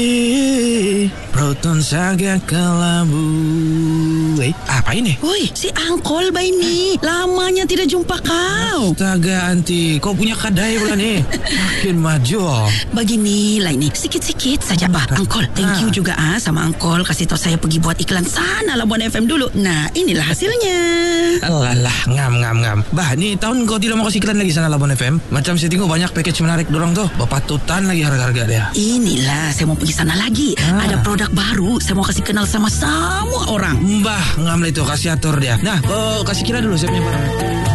Proton saga kelabu. Apa ini? Woi, si Angkol ba ini? Lamanya tidak jumpa kau. Astaga, Anti, kau punya kadai pula nih. Makin maju. Beginilah ini, sikit-sikit saja bah. Angkol, thank you juga sama Angkol kasih tahu saya pergi buat iklan sana Labuan FM dulu. Nah, inilah hasilnya. Alah, ngam. Bah, nih tahun kau tidak mau kasih iklan lagi sana Labuan FM. Macam saya tengok banyak package menarik dorang tuh. Bapatutan lagi harga-harga dia. Inilah, saya mau pergi sana lagi. Ada produk baru, saya mau kasih kenal sama semua orang. Mbah, ngam lah itu, kasih atur dia. Nah, kau kasih kira dulu saya punya barang.